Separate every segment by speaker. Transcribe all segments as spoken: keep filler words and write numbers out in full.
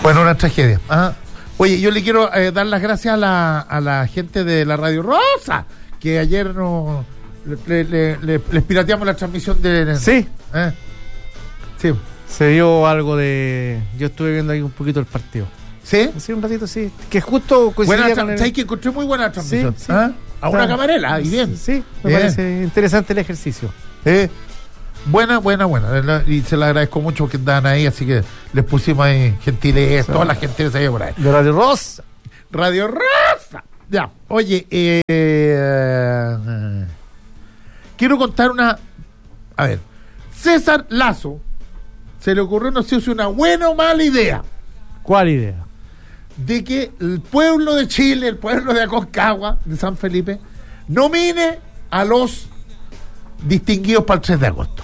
Speaker 1: Bueno, una tragedia. Ajá. Oye, yo le quiero eh, dar las gracias a la, a la gente de la Radio Rosa, que ayer no le, le, le, les pirateamos la transmisión de...
Speaker 2: Sí.
Speaker 1: ¿Eh? Sí.
Speaker 2: Se dio algo de... Yo estuve viendo ahí un poquito el partido.
Speaker 1: ¿Sí?
Speaker 2: Sí, un ratito, sí. Que justo coincidía
Speaker 1: buena
Speaker 2: con el...
Speaker 1: ¿Sabes que encontré muy buena transmisión?
Speaker 2: Sí, sí.
Speaker 1: ¿Ah? A una
Speaker 2: Ah,
Speaker 1: camarela, y bien.
Speaker 2: Sí, me
Speaker 1: bien.
Speaker 2: parece interesante el ejercicio.
Speaker 1: Eh, buena, buena, buena. Y se le agradezco mucho que andaban ahí, así que les pusimos ahí gentileza, sí. Toda la gente que se había por ahí.
Speaker 2: De Radio Rosa.
Speaker 1: Radio Rosa. Ya, oye, eh, eh, quiero contar una... A ver, César Lazo se le ocurrió, no sé si una buena o mala idea.
Speaker 2: ¿Cuál idea?
Speaker 1: De que el pueblo de Chile, el pueblo de Aconcagua, de San Felipe, nomine a los distinguidos para el tres de agosto.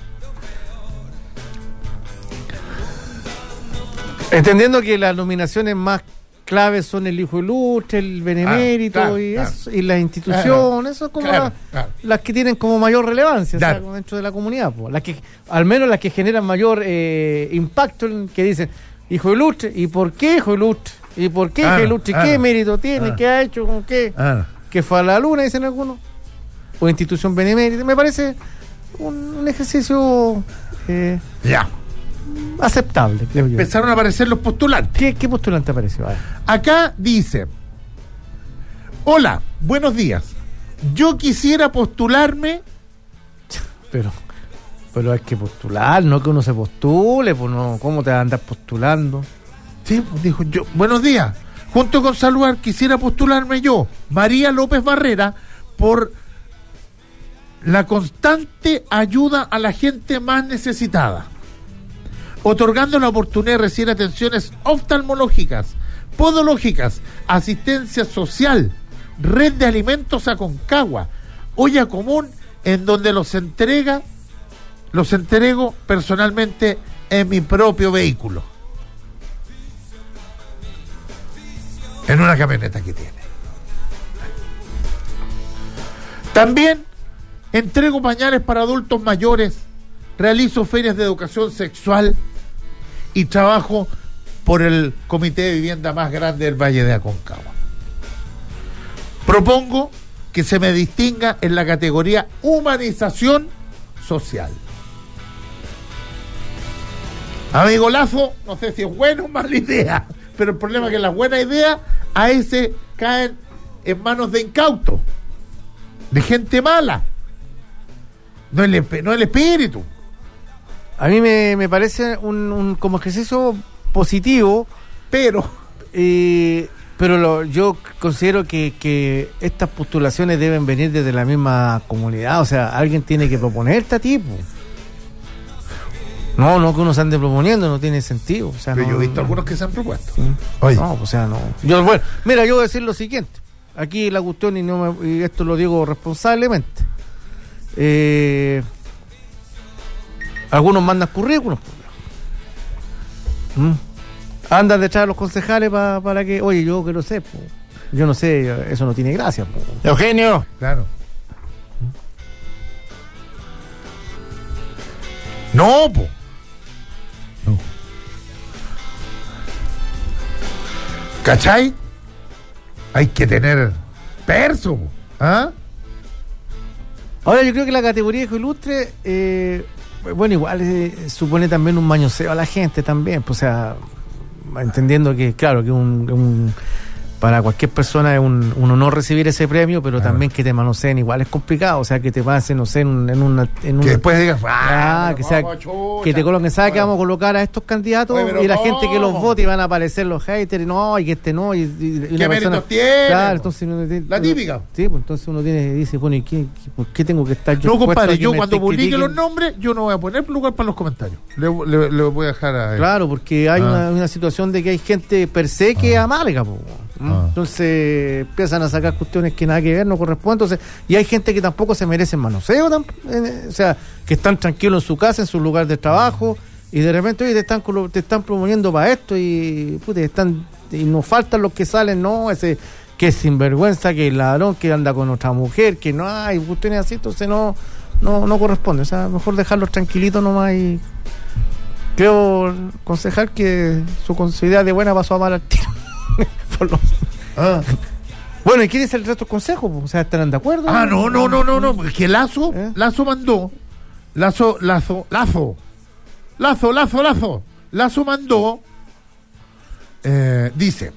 Speaker 2: Entendiendo que las nominaciones más claves son el hijo ilustre, el benemérito, ah, claro, y, claro. Eso, y la institución, claro, eso es como claro, la, claro. las que tienen como mayor relevancia, claro. O sea, dentro de la comunidad, pues, las que, al menos las que generan mayor eh, impacto, que dicen hijo ilustre, ¿y por qué hijo ilustre? ¿Y por qué hijo ilustre? Ah, ¿Qué ah, mérito tiene? Ah, ¿Qué ha hecho? ¿Con qué? Ah, ¿Que fue a la luna, dicen algunos? ¿O institución benemérita? Me parece un, un ejercicio eh,
Speaker 1: ya
Speaker 2: aceptable, creo
Speaker 1: Empezaron
Speaker 2: yo.
Speaker 1: a aparecer los postulantes.
Speaker 2: ¿Qué, qué postulante apareció?
Speaker 1: Acá dice: hola, buenos días. Yo quisiera postularme.
Speaker 2: Pero, pero hay que postular, no que uno se postule, pues no, ¿cómo te vas a andar postulando?
Speaker 1: Sí, dijo yo, buenos días. Junto con saludar, quisiera postularme yo, María López Barrera, por la constante ayuda a la gente más necesitada, otorgando la oportunidad de recibir atenciones oftalmológicas, podológicas, asistencia social, red de alimentos Aconcagua, olla común, en donde los entrega, los entrego personalmente en mi propio vehículo, en una camioneta que tiene. También entrego pañales para adultos mayores, realizo ferias de educación sexual y trabajo por el comité de vivienda más grande del Valle de Aconcagua. Propongo que se me distinga en la categoría humanización social. Amigo Lazo, no sé si es buena o mala idea, pero el problema es que las buenas ideas a ese caen en manos de incautos, de gente mala. No el, no el espíritu.
Speaker 2: A mí me, me parece un, un como ejercicio positivo,
Speaker 1: pero
Speaker 2: eh, pero lo, yo considero que, que estas postulaciones deben venir desde la misma comunidad. O sea, alguien tiene que proponerte a ti. No, no que uno se ande proponiendo, no tiene sentido. O sea,
Speaker 1: pero
Speaker 2: no,
Speaker 1: yo he visto
Speaker 2: no,
Speaker 1: algunos que se han propuesto.
Speaker 2: Sí. No, o sea, no. Yo, bueno, mira, yo voy a decir lo siguiente. Aquí la cuestión, y, no me, y esto lo digo responsablemente. Eh, algunos mandan currículos. ¿Mm? Andan detrás de los concejales pa, para que, oye, yo que lo sé, po. Yo no sé, eso no tiene gracia. Po.
Speaker 1: Eugenio. Claro. No, po. No. ¿Cachai? Hay que tener perso, ¿ah?
Speaker 2: Ahora yo creo que la categoría de hijo ilustre, eh, bueno, igual eh, supone también un mañoseo a la gente también, pues, o sea, entendiendo que, claro, que un, un para cualquier persona es un, un honor recibir ese premio, pero ah. también que te manoseen igual es complicado, o sea, que te pasen, no sé, en, en una... En
Speaker 1: que
Speaker 2: una,
Speaker 1: después digas, ah,
Speaker 2: ah, que, sea, que te coloquen, ¿sabes? Que vamos a colocar a estos candidatos. Oye, y la no. gente que los vote y van a aparecer los haters, y no, y que este no, y, y, y
Speaker 1: ¿qué méritos tiene?
Speaker 2: Claro, entonces uno tiene,
Speaker 1: la típica.
Speaker 2: Sí, pues entonces uno tiene dice, bueno, ¿y qué, qué, por qué tengo que estar yo?
Speaker 1: No, compadre, yo cuando publique critiquen? los nombres, yo no voy a poner lugar para los comentarios. Le, le, le voy a dejar a él.
Speaker 2: Claro, porque hay ah. una, una situación de que hay gente per se que ah. amalga, po. Ah. Entonces empiezan a sacar cuestiones que nada que ver, no corresponden. Entonces, y hay gente que tampoco se merece manoseo, tam, eh, o sea, que están tranquilos en su casa, en su lugar de trabajo, y de repente, oye, te están te están proponiendo para esto, y puta, están, y nos faltan los que salen, no, ese que es sinvergüenza, que el ladrón, que anda con otra mujer, que no hay cuestiones así, entonces no, no, no corresponde. O sea, mejor dejarlos tranquilitos nomás y Creo, concejal, que su, su idea de buena pasó a mal al tiro. Por lo... ah. Bueno, ¿y quién es el resto del consejo? O sea, ¿estarán de acuerdo?
Speaker 1: Ah, no, no, no, no, no, es que Lazo, ¿Eh? Lazo mandó, Lazo, Lazo, Lazo, Lazo, Lazo, Lazo, Lazo mandó, eh, dice,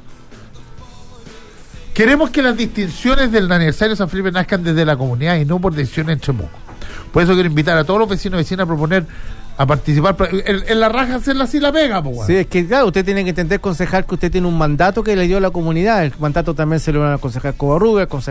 Speaker 1: queremos que las distinciones del aniversario de San Felipe nazcan desde la comunidad y no por decisiones entre pocos. Por eso quiero invitar a todos los vecinos y vecinas a proponer, a participar, en, en la raja hacerla así la pega, pues.
Speaker 2: Sí, es que claro, usted tiene que entender, concejal, que usted tiene un mandato que le dio a la comunidad. El mandato también se le dio al concejal Covarrubias, al concejal